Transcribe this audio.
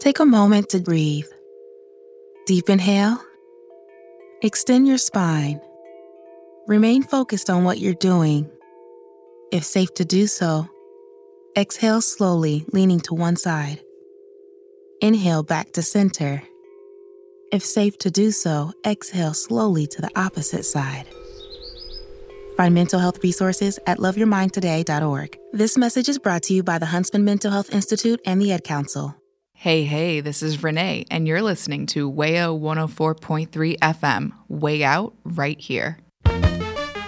Take a moment to breathe. Deep inhale. Extend your spine. Remain focused on what you're doing. If safe to do so, exhale slowly, leaning to one side. Inhale back to center. If safe to do so, exhale slowly to the opposite side. Find mental health resources at loveyourmindtoday.org. This message is brought to you by the Huntsman Mental Health Institute and the Ad Council. Hey, this is Renee, and you're listening to WAYO 104.3 FM, Way Out, right here.